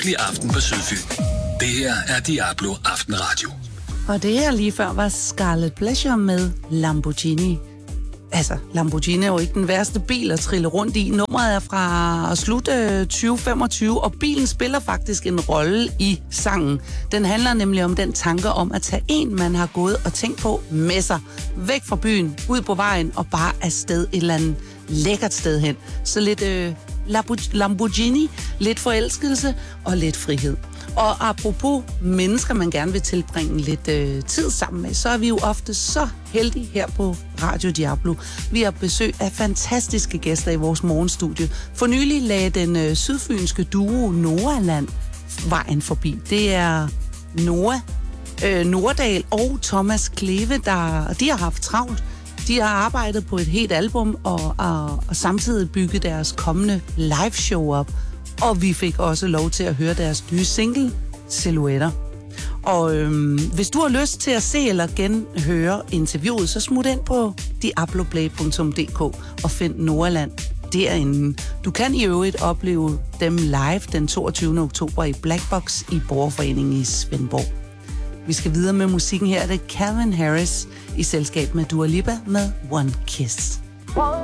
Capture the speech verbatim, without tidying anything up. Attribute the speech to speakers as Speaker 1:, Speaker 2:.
Speaker 1: i aften på Sydfyn. Det her er Diablo Aftenradio.
Speaker 2: Og det her lige før var Scarlet Pleasure med Lamborghini. Altså, Lamborghini er jo ikke den værste bil at trille rundt i. Nummeret er fra slut tyve femogtyve, og bilen spiller faktisk en rolle i sangen. Den handler nemlig om den tanke om at tage en, man har gået og tænkt på, med sig. Væk fra byen, ud på vejen og bare afsted et eller andet lækkert sted hen. Så lidt øh, Lamborghini, lidt forelskelse og lidt frihed. Og apropos mennesker, man gerne vil tilbringe lidt øh, tid sammen med, så er vi jo ofte så heldige her på Radio Diablo. Vi har besøg af fantastiske gæster i vores morgenstudie. For nylig lagde den øh, sydfynske duo Noahland vejen forbi. Det er Noah øh, Nordahl og Thomas Kleve, der de har haft travlt. De har arbejdet på et helt album og, og, og samtidig bygget deres kommende liveshow op. Og vi fik også lov til at høre deres nye single, Silhouetter. Og øhm, hvis du har lyst til at se eller genhøre interviewet, så smut ind på diabloplay punktum d k og find Nordland derinde. Du kan i øvrigt opleve dem live den toogtyvende oktober i Blackbox i Borgerforeningen i Svendborg. Vi skal videre med musikken her. Det er Calvin Harris i selskab med Dua Lipa med One Kiss.